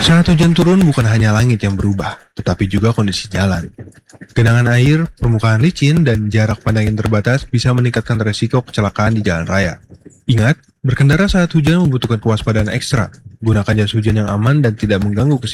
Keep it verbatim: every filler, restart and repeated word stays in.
Saat hujan turun bukan hanya langit yang berubah, tetapi juga kondisi jalan. Genangan air, permukaan licin, dan jarak pandang yang terbatas bisa meningkatkan resiko kecelakaan di jalan raya. Ingat, berkendara saat hujan membutuhkan kewaspadaan ekstra. Gunakan jas hujan yang aman dan tidak mengganggu kesehatan.